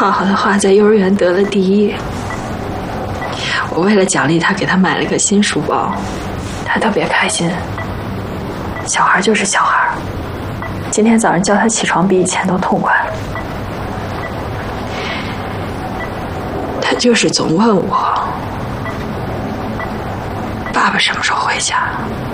浩浩的话在幼儿园得了第1，我为了奖励他，给他买了个新书包，他特别开心。小孩就是小孩，今天早上叫他起床比以前都痛快了。他就是总问我，爸爸什么时候回家？